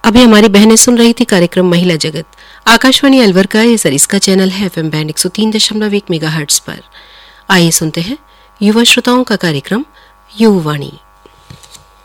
अभी हमारी बहनें सुन रही थी कार्यक्रम महिला जगत। आकाशवाणी अलवर का ये सरिस का चैनल है FM बैंड 103.1 मेगाहर्ट्ज पर। आइए सुनते हैं युवा श्रोताओं का कार्यक्रम युवावाणी।